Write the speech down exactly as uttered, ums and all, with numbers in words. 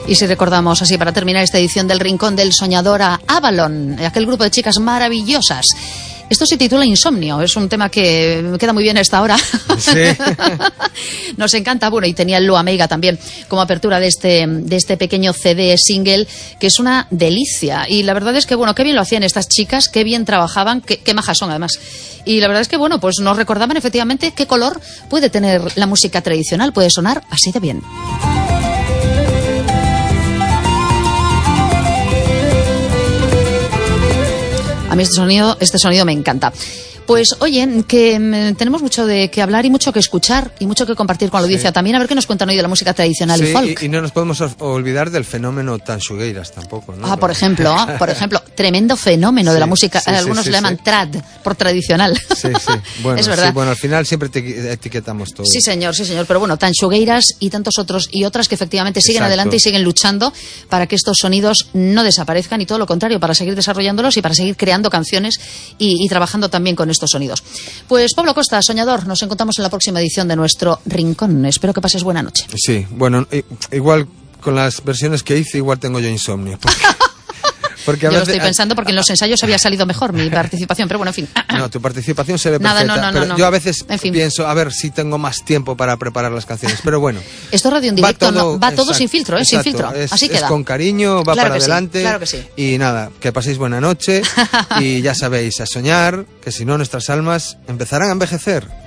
Y si recordamos así, para terminar esta edición del Rincón del Soñador, a Avalon, aquel grupo de chicas maravillosas. Esto se titula Insomnio, es un tema que me queda muy bien a esta hora. Sí. Nos encanta, bueno, y tenía el Lua Meiga también como apertura de este, de este pequeño C D single, que es una delicia. Y la verdad es que, bueno, qué bien lo hacían estas chicas, qué bien trabajaban, qué, qué majas son además. Y la verdad es que, bueno, pues nos recordaban efectivamente qué color puede tener la música tradicional, puede sonar así de bien. A mí este sonido, este sonido me encanta. Pues oye, que mm, tenemos mucho de que hablar y mucho que escuchar y mucho que compartir con la audiencia sí. también. A ver qué nos cuentan hoy de la música tradicional sí, y folk. Y, y no nos podemos olvidar del fenómeno Tanxugueiras tampoco, ¿no? Ah, por ejemplo, por ejemplo, tremendo fenómeno sí, de la música. Sí, Algunos sí, le sí, llaman sí. trad, por tradicional. Sí, sí. Bueno, es verdad. Sí, bueno, al final siempre te etiquetamos todo. Sí, señor, sí, señor. Pero bueno, Tanxugueiras y tantos otros y otras que efectivamente siguen Exacto. adelante y siguen luchando para que estos sonidos no desaparezcan y todo lo contrario, para seguir desarrollándolos y para seguir creando canciones y, y trabajando también con estos sonidos. Pues Pablo Costa, soñador, nos encontramos en la próxima edición de nuestro Rincón. Espero que pases buena noche. Sí, bueno, igual con las versiones que hice, igual tengo yo insomnio. Porque, porque a yo veces, lo estoy pensando porque en los ensayos había salido mejor mi participación, pero bueno, en fin. No, tu participación se ve Nada, perfecta. no, no, pero no, no. yo a veces en fin. pienso, a ver si tengo más tiempo para preparar las canciones, pero bueno. Esto es radio en directo, va todo, no, va todo exacto, sin filtro, ¿eh? Exacto, Sin filtro. Es, Así queda. Es con cariño, va claro para adelante. Sí, claro que sí. Y nada, que paséis buena noche y ya sabéis, a soñar, que si no nuestras almas empezarán a envejecer.